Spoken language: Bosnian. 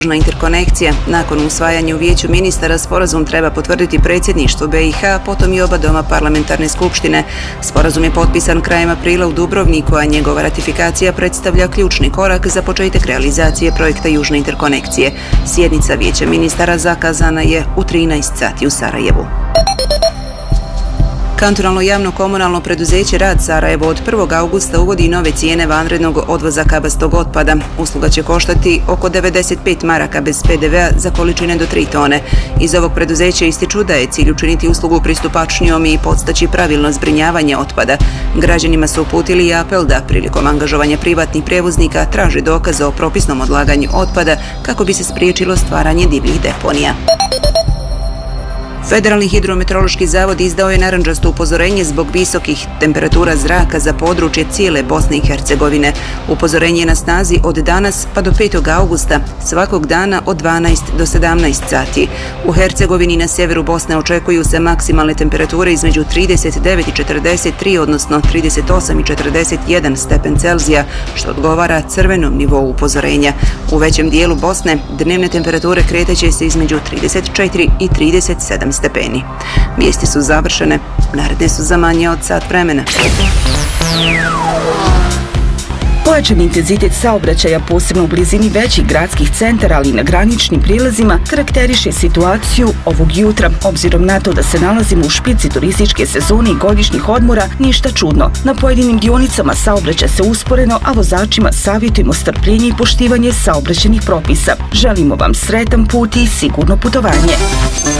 Južna interkonekcija. Nakon usvajanja u Vijeću ministara sporazum treba potvrditi predsjedništvo BiH, potom i oba doma parlamentarne skupštine. Sporazum je potpisan krajem aprila u Dubrovniku, a njegova ratifikacija predstavlja ključni korak za početak realizacije projekta Južne interkonekcije. Sjednica Vijeća ministara zakazana je u 13 sati u Sarajevu. Kantonalno javno komunalno preduzeće Rad Sarajevo od 1. augusta uvodi nove cijene vanrednog odvoza kabastog otpada. Usluga će koštati oko 95 maraka bez PDV-a za količine do 3 tone. Iz ovog preduzeća ističu da je cilj učiniti uslugu pristupačnijom i podstaći pravilno zbrinjavanje otpada. Građanima su uputili i apel da prilikom angažovanja privatnih prijevoznika traže dokaze o propisnom odlaganju otpada kako bi se spriječilo stvaranje divljih deponija. Federalni hidrometeorološki zavod izdao je narandžasto upozorenje zbog visokih temperatura zraka za područje cijele Bosne i Hercegovine. Upozorenje je na snazi od danas pa do 5. augusta, svakog dana od 12 do 17 sati. U Hercegovini na sjeveru Bosne očekuju se maksimalne temperature između 39 i 43, odnosno 38 i 41 stepen Celzija, što odgovara crvenom nivou upozorenja. U većem dijelu Bosne dnevne temperature kreteće se između 34 i 37 stepeni. Vijesti su završene, naredne su za manje od sat vremena. Pojačan intenzitet saobraćaja, posebno u blizini većih gradskih centara, ali i na graničnim prilazima, karakteriše situaciju ovog jutra. Obzirom na to da se nalazimo u špici turističke sezone i godišnjih odmora, ništa čudno. Na pojedinim dionicama saobraćaj se usporeno, a vozačima savjetujemo strpljenje i poštivanje saobraćajnih propisa. Želimo vam sretan put i sigurno putovanje.